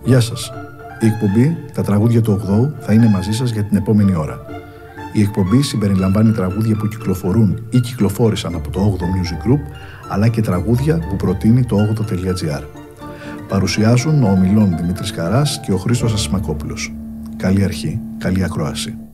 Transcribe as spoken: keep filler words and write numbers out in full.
Γεια σας. Η εκπομπή «Τα τραγούδια του ογδόου» θα είναι μαζί σας για την επόμενη ώρα. Η εκπομπή συμπεριλαμβάνει τραγούδια που κυκλοφορούν ή κυκλοφόρησαν από το όγδοο Music Group, αλλά και τραγούδια που προτείνει το όγδοο τελεία τζι άρ. Παρουσιάζουν ο ομιλών Δημήτρης Καράς και ο Χρήστος Ασημακόπουλος. Καλή αρχή, καλή ακρόαση.